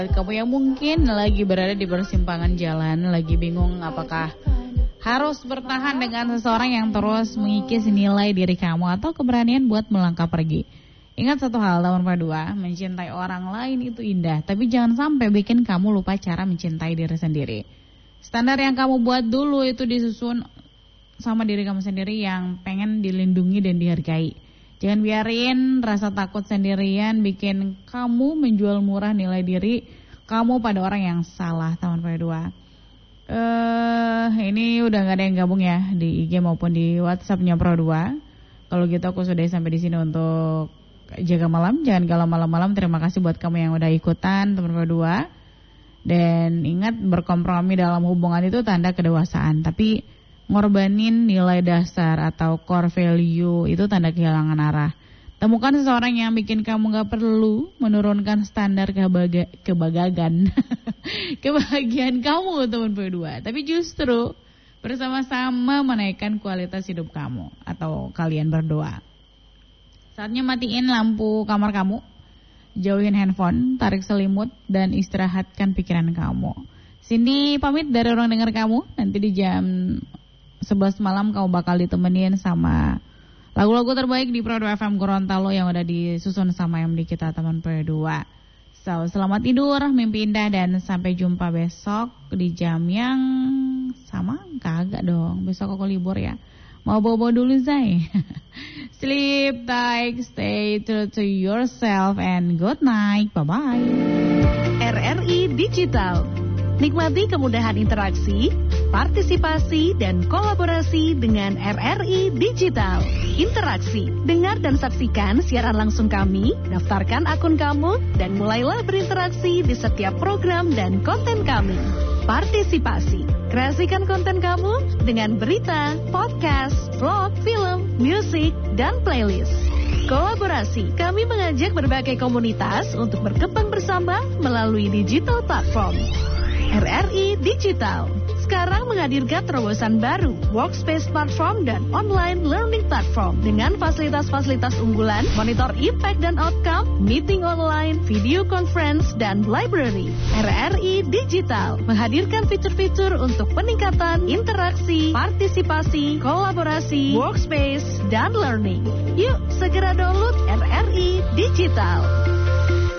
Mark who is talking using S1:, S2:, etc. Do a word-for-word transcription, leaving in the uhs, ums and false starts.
S1: Kamu yang mungkin lagi berada di persimpangan jalan, lagi bingung apakah harus bertahan dengan seseorang yang terus mengikis nilai diri kamu atau keberanian buat melangkah pergi. Ingat satu hal, tahun kedua, mencintai orang lain itu indah, tapi jangan sampai bikin kamu lupa cara mencintai diri sendiri. Standar yang kamu buat dulu itu disusun sama diri kamu sendiri yang pengen dilindungi dan dihargai. Jangan biarin rasa takut sendirian bikin kamu menjual murah nilai diri kamu pada orang yang salah. Tahun kedua. Eh, uh, ini udah gak ada yang gabung ya di I G maupun di WhatsApp-nya Pro dua. Kalau gitu aku sudah sampai di sini untuk jaga malam. Jangan galau malam-malam. Terima kasih buat kamu yang udah ikutan teman Pro dua. Dan ingat, berkompromi dalam hubungan itu tanda kedewasaan. Tapi ngorbanin nilai dasar atau core value itu tanda kehilangan arah. Temukan seseorang yang bikin kamu gak perlu menurunkan standar kebaga- kebagagan kebahagiaan kamu teman berdua, tapi justru bersama-sama menaikkan kualitas hidup kamu atau kalian berdua. Saatnya matiin lampu kamar kamu, jauhin handphone, tarik selimut, dan istirahatkan pikiran kamu. Cindy pamit dari ruang dengar kamu. Nanti di jam sebelas malam kamu bakal ditemenin sama lagu-lagu terbaik di Pro dua F M Gorontalo yang udah disusun sama M D kita teman Pro dua. So, selamat tidur, mimpi indah, dan sampai jumpa besok di jam yang sama. Kagak dong, besok aku libur ya. Mau bobo dulu Zai. Sleep tight, stay true to yourself, and good night. Bye-bye.
S2: R R I Digital. Nikmati kemudahan interaksi, partisipasi, dan kolaborasi dengan R R I Digital. Interaksi, dengar dan saksikan siaran langsung kami, daftarkan akun kamu, dan mulailah berinteraksi di setiap program dan konten kami. Partisipasi, kreasikan konten kamu dengan berita, podcast, vlog, film, musik, dan playlist. Kolaborasi, kami mengajak berbagai komunitas untuk berkembang bersama melalui digital platform. R R I Digital sekarang menghadirkan terobosan baru, workspace platform dan online learning platform dengan fasilitas-fasilitas unggulan, monitor impact dan outcome, meeting online, video conference, dan library. R R I Digital menghadirkan fitur-fitur untuk peningkatan interaksi, partisipasi, kolaborasi, workspace, dan learning. Yuk segera download R R I Digital.